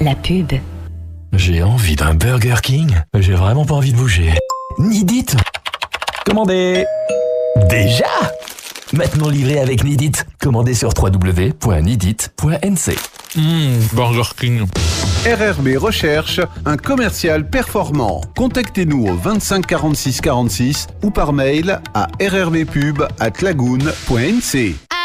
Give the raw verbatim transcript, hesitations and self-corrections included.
la pub. J'ai envie d'un Burger King. J'ai vraiment pas envie de bouger. Nidit. Commandez. Déjà. Maintenant livré avec Nidit. Commandez sur w w w point nidit point n c. Mmh, Burger King. R R B Recherche, un commercial performant. Contactez-nous au vingt-cinq quarante-six quarante-six ou par mail à r r b pub arobase lagoon point n c.